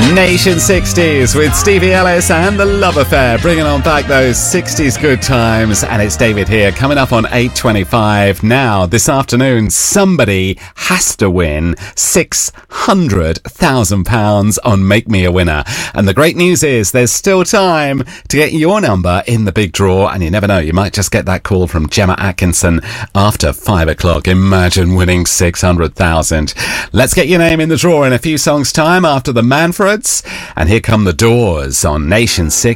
Nation 60s with Stevie Ellis and The Love Affair, bringing on back those 60s good times. And it's David here, coming up on 8:25. Now, this afternoon, somebody has to win £600,000 on Make Me a Winner. And the great news is there's still time to get your number in the big draw. And you never know, you might just get that call from Gemma Atkinson after 5 o'clock. Imagine winning 600,000. Let's get your name in the draw in a few songs' time after the Manfreds. And here come the Doors on Nation 6.